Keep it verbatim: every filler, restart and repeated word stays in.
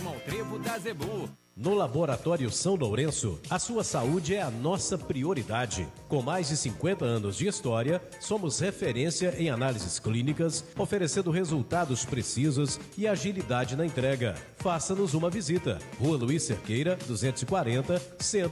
Rumo ao Trevo da Zebu. No Laboratório São Lourenço, a sua saúde é a nossa prioridade. Com mais de cinquenta anos de história, somos referência em análises clínicas, oferecendo resultados precisos e agilidade na entrega. Faça-nos uma visita. Rua Luiz Cerqueira, duzentos e quarenta, Centro.